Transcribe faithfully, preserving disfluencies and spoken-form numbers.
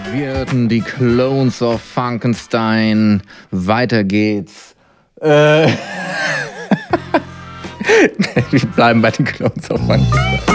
Wir hörten die Clones of Funkenstein. Weiter geht's. Äh Wir bleiben bei den Clones of Funkenstein.